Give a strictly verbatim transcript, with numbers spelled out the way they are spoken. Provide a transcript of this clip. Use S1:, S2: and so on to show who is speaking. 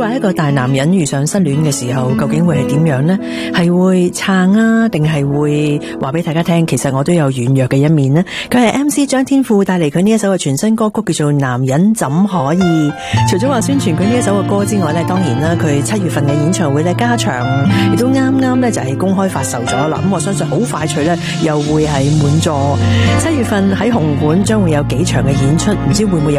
S1: 話一個大男人遇上失戀嘅時候，究竟會係點樣呢？係會撐啊，定係會話俾大家聽，其實我都有軟弱嘅一面呢？佢係 M C 張天賦帶嚟佢呢一首嘅全新歌曲，叫做《男人怎可以》。除咗話宣傳佢呢一首嘅歌之外呢，當然啦，佢七月份嘅演唱會咧加場，亦都啱啱咧就係公開發售咗啦。咁我相信好快脆咧又會係滿座。七月份喺紅館將會有幾場嘅演出，唔知會唔會有